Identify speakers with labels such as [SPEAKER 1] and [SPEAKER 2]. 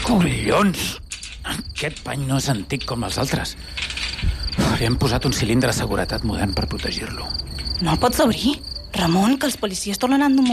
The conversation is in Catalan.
[SPEAKER 1] Collons! Aquest pany no és antic com els altres. Li han posat un cilindre de seguretat modern per protegir-lo.
[SPEAKER 2] No el pots obrir? Ramon, que els policies tornen en un